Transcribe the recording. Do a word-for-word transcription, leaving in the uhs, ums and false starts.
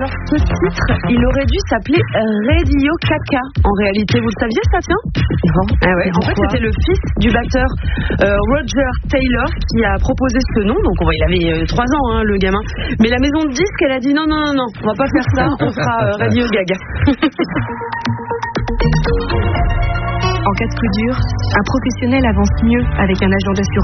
Alors ce titre, il aurait dû s'appeler Radio Caca. En réalité, vous le saviez ça, tiens? Non. Ah ouais, en fait, c'était le fils du batteur euh, Roger Taylor qui a proposé ce nom. Donc il avait trois ans, hein, le gamin. Mais la maison de disques, elle a dit non, non, non, non, on va pas faire ça, on fera euh, Radio Gaga. En cas de coup dur, un professionnel avance mieux avec un agent d'assurance.